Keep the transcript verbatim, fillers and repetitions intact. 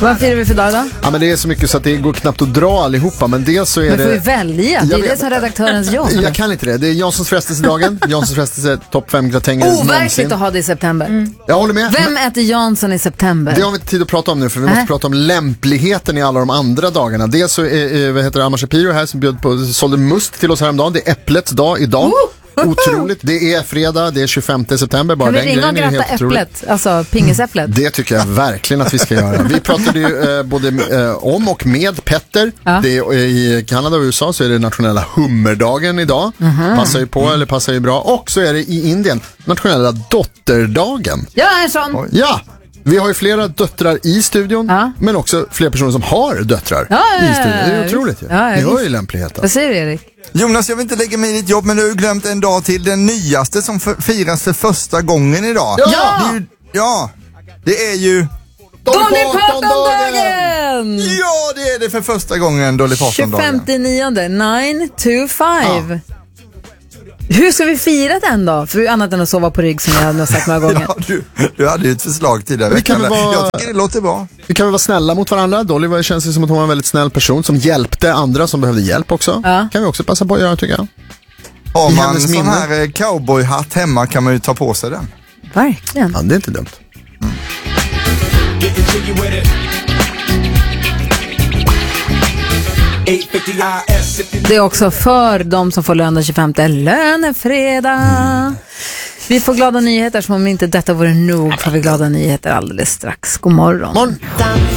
Vad firar vi för dag då? Ja, men det är så mycket så att det går knappt att dra allihopa. Men dels så är men det... får vi välja? Det är det som är redaktörens jobb. Jag kan inte det. Det är Janssons frestelsedagen. Janssons frestelse, topp fem gratänger någonsin. Overkligt att ha det i september. Mm. Jag håller med. Vem men... äter Jansson i september? Det har vi inte tid att prata om nu, för vi äh? måste prata om lämpligheten i alla de andra dagarna. Dels så är, vad heter det, Amar Shapiro här som bjöd på, sålde must till oss häromdagen. Det är äpplets dag idag. Oh! Otroligt. Det är fredag, det är tjugofemte september. Bara kan vi den ringa och gratta äpplet? Alltså pingisäpplet. Det tycker jag verkligen att vi ska göra. Vi pratade ju eh, både eh, om och med Petter. Ja. Det är, i Kanada och U S A så är det nationella hummerdagen idag. Mm-hmm. Passar ju på, mm. eller passar ju bra. Och så är det i Indien nationella dotterdagen. Ja, en sån. Ja, vi har ju flera döttrar i studion, ja. men också flera personer som har döttrar ja, ja, i studion. Det är otroligt. Ja, ja, Ni hör ju lämpligheten. Vad säger du, Erik? Jonas, jag vill inte lägga mig i ditt jobb, men du har ju glömt en dag till, den nyaste som för, firas för första gången idag. Ja! Det är ju, ja, det är ju... Dolly Parton-dagen! Ja, det är det för första gången, Dolly Parton-dagen. tjugofemte nionde, nio to five. Ja. Hur ska vi fira den då? För annat än att sova på rygg som jag har sagt några gånger. Ja, du, du hade ju ett förslag till det. Vara... Jag tycker det låter bra. Vi kan väl vara snälla mot varandra. Dolly känns det som att hon var en väldigt snäll person som hjälpte andra som behövde hjälp också. Ja. Kan vi också passa på att göra, tycker jag. Har man en sån här cowboyhatt hemma kan man ju ta på sig den. Verkligen. Ja, det är inte dumt. Mm. Det är också för de som får lön den tjugofemte lönefredag. Mm. Vi får glada nyheter, som om inte detta vore nog får vi glada nyheter alldeles strax. God morgon. morgon.